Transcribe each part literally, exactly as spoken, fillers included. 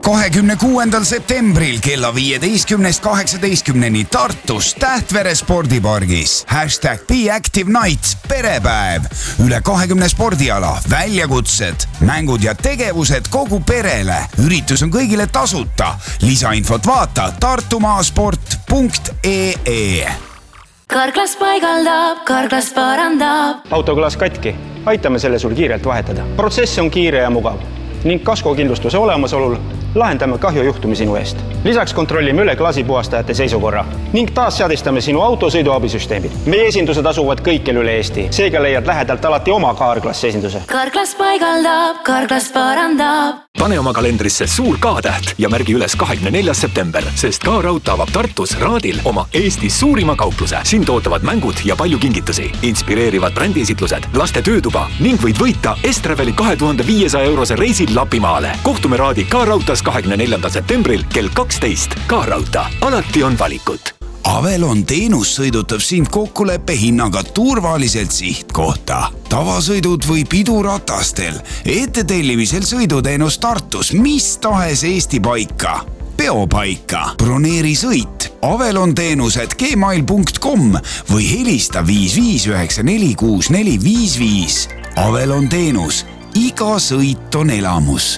kahekümne kuuendal septembril kella viieteistkümnest kaheksateistkümneni Tartus Tähtvere spordipargis. Hashtag Be Active Nights perepäev. Üle kahekümne spordiala, väljakutsed, mängud ja tegevused kogu perele. Üritus on kõigile tasuta. Lisainfot vaata tartumaasport punkt ee. Karklas paigaldab, Karklas parandab. Autoklaas katki. Aitame selle sul kiirelt vahetada. Protsess on kiire ja mugav ning kaskokindlustuse olemasolul lahendame kahjujuhtumi sinu eest. Lisaks kontrollime üle klaasipuhastajate seisukorra ning taas seadistame sinu auto sõiduabisüsteemid. Meie esindused asuvad kõikjal üle Eesti. Seega leiad lähedalt alati oma Karklas esinduse. Karklas paigaldab, Karklas parandab. Pane oma kalendrisse suur K-täht ja märgi üles kahekümne neljas september, sest K-raud avab Tartus Raadil oma Eesti suurima kaupluse. Siin tootavad mängud ja palju kingitusi, inspireerivad brändiesitlused, laste töötuba ning võid võita Estraveli kahe tuhande viiesaja eurose reisil Lapimaale. Kohtume Raadi K-rautas kahekümne neljandal septembril kell kaksteist. K-rauta. Alati on valikut. Avelon teenus sõidutab sind kokkuleppe hinnaga turvaliselt sihtkohta. Tavasõidud või piduratastel, ettetellimisel sõiduteenus Tartus, mis tahes Eesti paika, peopaika. Broneeri sõit Avelon teenused gmail punkt com või helista viis viis üheksa neli kuus neli viis viis. Avelon teenus. Iga sõit on elamus.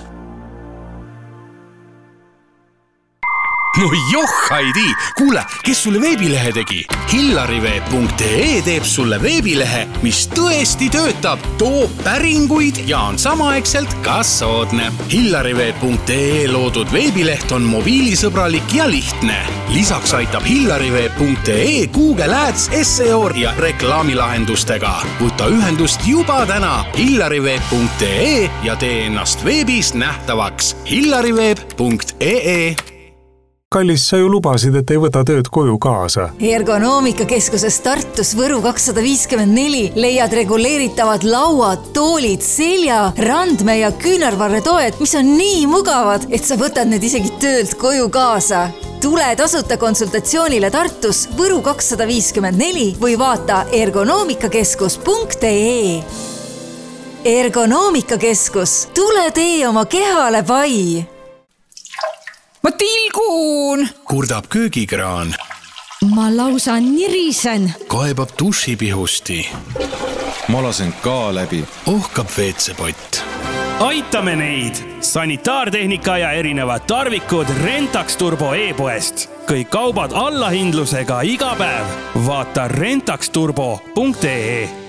No joh, Heidi! Kuule, kes sulle veebilehe tegi? Hillariveeb punkt ee teeb sulle veebilehe, mis tõesti töötab, toob päringuid ja on samaaegselt ka soodne. Hillariveeb punkt ee loodud veebileht on mobiilisõbralik ja lihtne. Lisaks aitab Hillariveeb punkt ee Google Ads, S E O ja reklaamilahendustega. Võta ühendust juba täna Hillariveeb punkt ee ja tee ennast veebis nähtavaks. Hillariveeb punkt ee. Kallis, sa ju lubasid, et ei võta tööd koju kaasa. Ergonoomikakeskuses Tartus Võru kakssada viiskümmend neli leiad reguleeritavad lauad, toolid, selja, randme ja küünarvarretoed, mis on nii mugavad, et sa võtad need isegi töölt koju kaasa. Tule tasuta konsultatsioonile Tartus Võru kakssada viiskümmend neli või vaata ergonoomikakeskus punkt ee. Ergonoomikakeskus. Tule tee oma kehale pai. Ma tilgun! Kurdab köögikraan. Ma lausa nirisen. Kaebab dušipihusti. Ma lasen ka läbi. Ohkab veetsepott. Aitame neid! Sanitaartehnika ja erinevad tarvikud Rentax Turbo e-poest. Kõik kaubad allahindlusega iga päev. Vaata rentax turbo punkt ee.